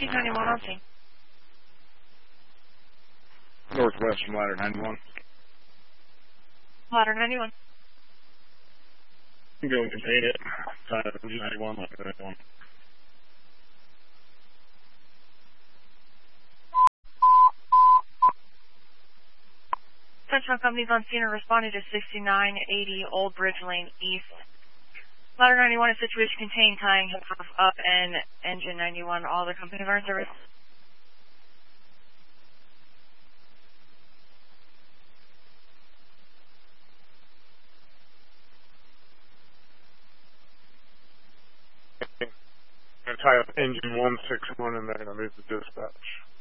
Species 91 on scene. Northwest from Ladder 91. Ladder 91. Go and contain it. Side of engine 91, Ladder 91. Central companies on scene are responding to 6980 Old Bridge Lane East. Ladder 91 is situation contained, tying half up and engine 91. All other companies are in service. I'm going to tie up engine 161 and then I'm going to move the dispatch.